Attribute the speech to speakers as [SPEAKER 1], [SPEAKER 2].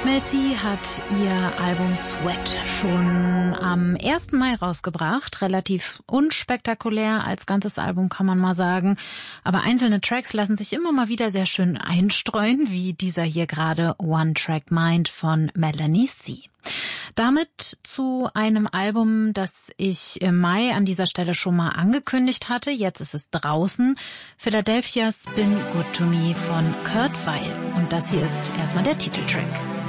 [SPEAKER 1] Mel C hat ihr Album Sweat schon am 1. Mai rausgebracht. Relativ unspektakulär als ganzes Album, kann man mal sagen. Aber einzelne Tracks lassen sich immer mal wieder sehr schön einstreuen, wie dieser hier gerade One Track Mind von Melanie C. Damit zu einem Album, das ich im Mai an dieser Stelle schon mal angekündigt hatte. Jetzt ist es draußen. Philadelphia's Been Good to Me von Kurt Weill. Und das hier ist erstmal der Titeltrack.